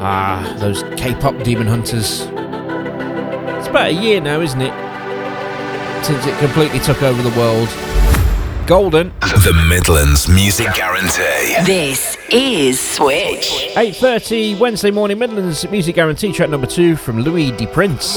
Those K-pop demon hunters. It's about a year now, isn't it, since it completely took over the world. Golden. The Midlands Music Guarantee. This is Switch. 8:30 Wednesday morning, Midlands Music Guarantee, track number 2 from Louis D. Prince.